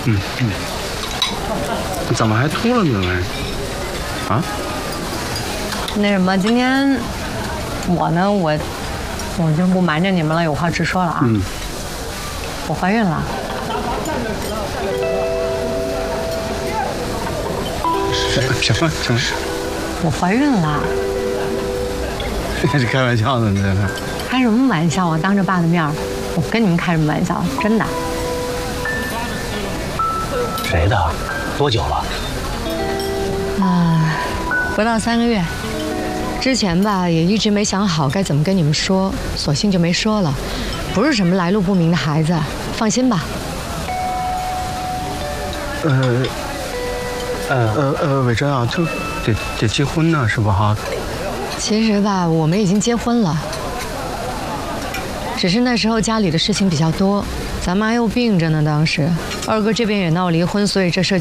怎么还秃了呢？啊？ 那什么，今天我呢，我就不瞒着你们了，有话直说了啊。我怀孕了。 什么？ 我怀孕了。 这是开玩笑呢，这是。 开什么玩笑啊！当着爸的面儿，我跟你们开什么玩笑？真的。 谁的？多久了？ 不到3个月。之前吧，也一直没想好该怎么跟你们说，索性就没说了。不是什么来路不明的孩子，放心吧。 伟珍啊，就得结婚呢，是不哈？ 其实吧，我们已经结婚了，只是那时候家里的事情比较多，咱妈又病着呢，当时二哥这边也闹离婚，所以这事